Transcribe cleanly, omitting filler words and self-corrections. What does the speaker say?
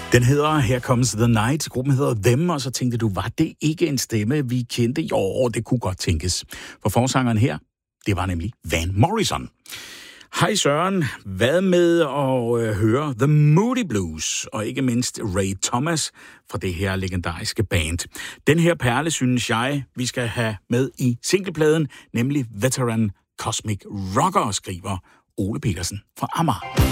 Den hedder Here Comes the Night. Gruppen hedder Them, og så tænkte du, var det ikke en stemme, vi kendte? Jo, det kunne godt tænkes. For forsangeren her, det var nemlig Van Morrison. Hej Søren, hvad med at høre The Moody Blues, og ikke mindst Ray Thomas fra det her legendariske band. Den her perle, synes jeg, vi skal have med i singlepladen, nemlig Veteran Cosmic Rocker, skriver Ole Petersen fra Amager.